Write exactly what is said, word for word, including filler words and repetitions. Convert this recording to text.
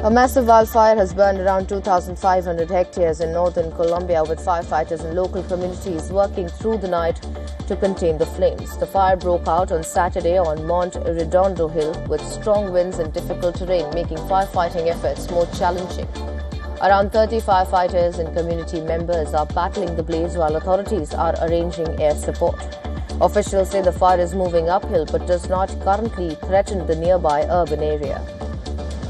A massive wildfire has burned around two thousand five hundred hectares in northern Colombia, with firefighters and local communities working through the night to contain the flames. The fire broke out on Saturday on Monte Redondo Hill, with strong winds and difficult terrain making firefighting efforts more challenging. Around thirty firefighters and community members are battling the blaze while authorities are arranging air support. Officials say the fire is moving uphill but does not currently threaten the nearby urban area.